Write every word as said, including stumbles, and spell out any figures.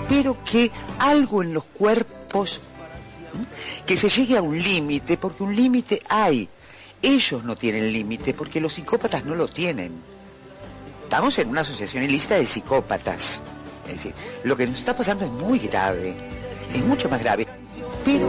pero que algo en los cuerpos, ¿m? que se llegue a un límite, porque un límite hay. Ellos no tienen límite, porque los psicópatas no lo tienen. Estamos en una asociación ilícita de psicópatas. Es decir, lo que nos está pasando es muy grave, es mucho más grave.